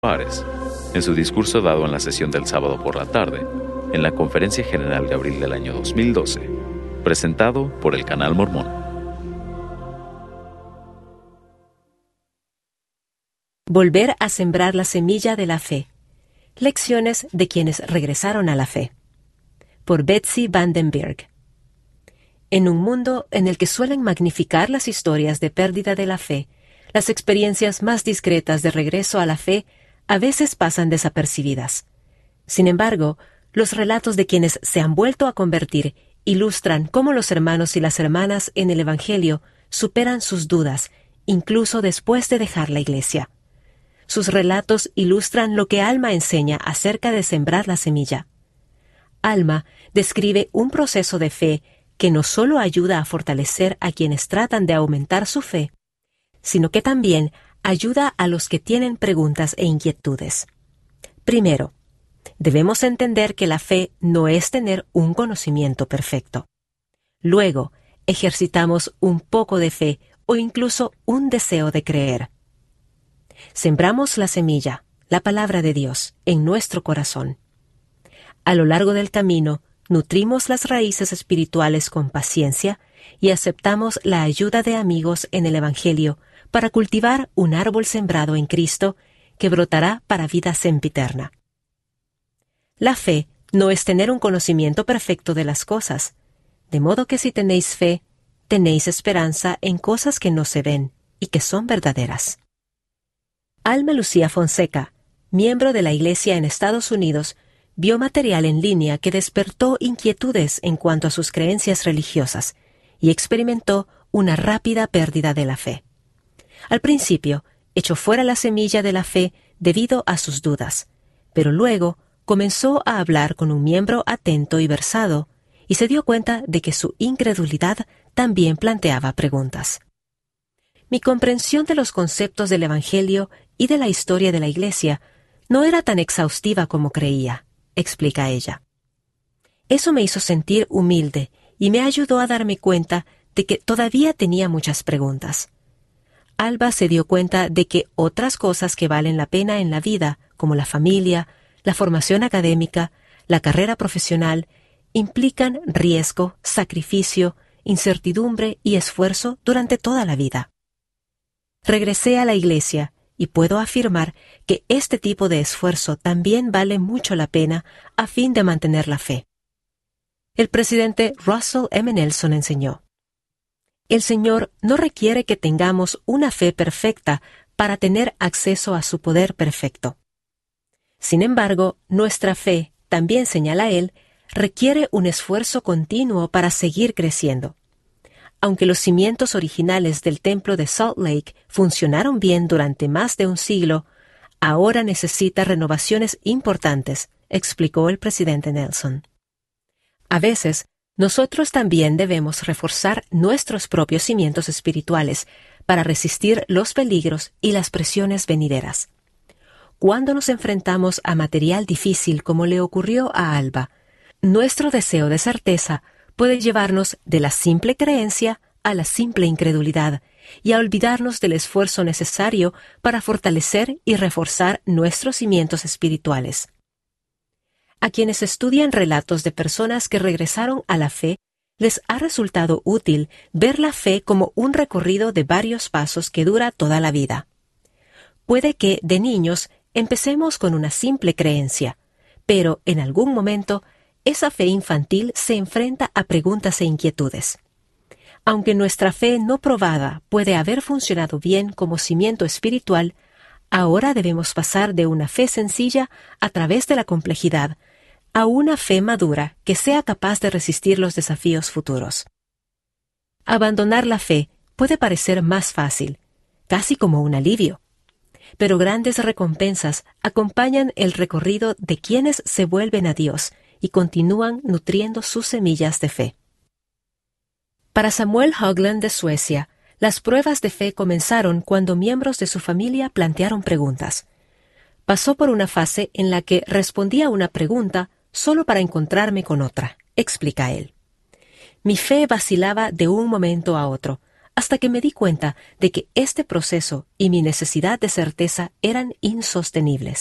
Juárez, en su discurso dado en la sesión del sábado por la tarde, en la Conferencia General de abril del año 2012, presentado por el Canal Mormón. Volver a sembrar la semilla de la fe. Lecciones de quienes regresaron a la fe. Por Betsy Vandenberg. En un mundo en el que suelen magnificar las historias de pérdida de la fe, las experiencias más discretas de regreso a la fe a veces pasan desapercibidas. Sin embargo, los relatos de quienes se han vuelto a convertir ilustran cómo los hermanos y las hermanas en el Evangelio superan sus dudas, incluso después de dejar la iglesia. Sus relatos ilustran lo que Alma enseña acerca de sembrar la semilla. Alma describe un proceso de fe que no solo ayuda a fortalecer a quienes tratan de aumentar su fe, sino que también ayuda a los que tienen preguntas e inquietudes. Primero, debemos entender que la fe no es tener un conocimiento perfecto. Luego, ejercitamos un poco de fe o incluso un deseo de creer. Sembramos la semilla, la palabra de Dios, en nuestro corazón. A lo largo del camino, nutrimos las raíces espirituales con paciencia y aceptamos la ayuda de amigos en el Evangelio para cultivar un árbol sembrado en Cristo que brotará para vida sempiterna. La fe no es tener un conocimiento perfecto de las cosas, de modo que si tenéis fe, tenéis esperanza en cosas que no se ven y que son verdaderas. Alma Lucía Fonseca, miembro de la Iglesia en Estados Unidos, vio material en línea que despertó inquietudes en cuanto a sus creencias religiosas y experimentó una rápida pérdida de la fe. Al principio, echó fuera la semilla de la fe debido a sus dudas, pero luego comenzó a hablar con un miembro atento y versado y se dio cuenta de que su incredulidad también planteaba preguntas. Mi comprensión de los conceptos del Evangelio y de la historia de la Iglesia no era tan exhaustiva como creía, explica ella. Eso me hizo sentir humilde y me ayudó a darme cuenta de que todavía tenía muchas preguntas. Alba se dio cuenta de que otras cosas que valen la pena en la vida, como la familia, la formación académica, la carrera profesional, implican riesgo, sacrificio, incertidumbre y esfuerzo durante toda la vida. Regresé a la iglesia y puedo afirmar que este tipo de esfuerzo también vale mucho la pena a fin de mantener la fe. El presidente Russell M. Nelson enseñó: el Señor no requiere que tengamos una fe perfecta para tener acceso a su poder perfecto. Sin embargo, nuestra fe, también señala él, requiere un esfuerzo continuo para seguir creciendo. Aunque los cimientos originales del templo de Salt Lake funcionaron bien durante más de un siglo, ahora necesita renovaciones importantes, explicó el presidente Nelson. A veces, nosotros también debemos reforzar nuestros propios cimientos espirituales para resistir los peligros y las presiones venideras. Cuando nos enfrentamos a material difícil como le ocurrió a Alba, nuestro deseo de certeza puede llevarnos de la simple creencia a la simple incredulidad y a olvidarnos del esfuerzo necesario para fortalecer y reforzar nuestros cimientos espirituales. A quienes estudian relatos de personas que regresaron a la fe, les ha resultado útil ver la fe como un recorrido de varios pasos que dura toda la vida. Puede que, de niños, empecemos con una simple creencia, pero en algún momento esa fe infantil se enfrenta a preguntas e inquietudes. Aunque nuestra fe no probada puede haber funcionado bien como cimiento espiritual, ahora debemos pasar de una fe sencilla a través de la complejidad a una fe madura que sea capaz de resistir los desafíos futuros. Abandonar la fe puede parecer más fácil, casi como un alivio, pero grandes recompensas acompañan el recorrido de quienes se vuelven a Dios y continúan nutriendo sus semillas de fe. Para Samuel Högland de Suecia, las pruebas de fe comenzaron cuando miembros de su familia plantearon preguntas. Pasó por una fase en la que respondía a una pregunta solo para encontrarme con otra, explica él. Mi fe vacilaba de un momento a otro, hasta que me di cuenta de que este proceso y mi necesidad de certeza eran insostenibles.